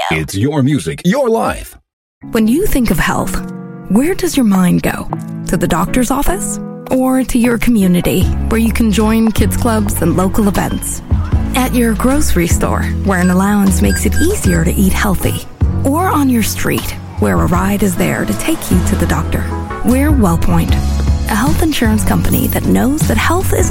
It's your music, your life. When you think of health, where does your mind go? To the doctor's office? Or to your community, where you can join kids clubs and local events? At your grocery store, where an allowance makes it easier to eat healthy? Or on your street, where a ride is there to take you to the doctor? We're WellPoint, a health insurance company that knows that health isn't